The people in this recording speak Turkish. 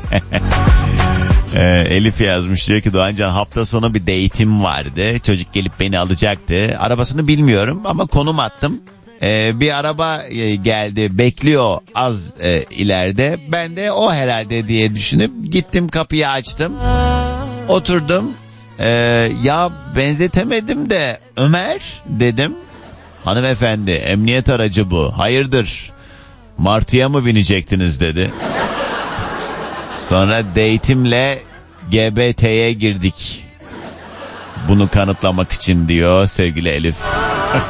Elif yazmış, diyor ki Doğancan hafta sonu bir date'im vardı. Çocuk gelip beni alacaktı. Arabasını bilmiyorum ama konum attım. Bir araba geldi, bekliyor az ileride. Ben de o herhalde diye düşünüp gittim, kapıyı açtım. Oturdum. Ya benzetemedim de Ömer dedim. Hanımefendi, emniyet aracı bu. Hayırdır? Martıya mı binecektiniz dedi. Sonra date'imle GBT'ye girdik. Bunu kanıtlamak için diyor sevgili Elif.